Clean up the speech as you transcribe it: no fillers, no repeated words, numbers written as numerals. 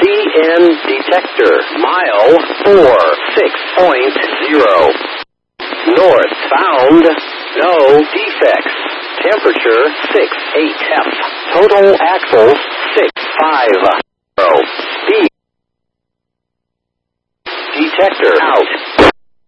CN detector. Mile 46.0. North found. No defects. Temperature 68F. Total axles 650. Speed detector out.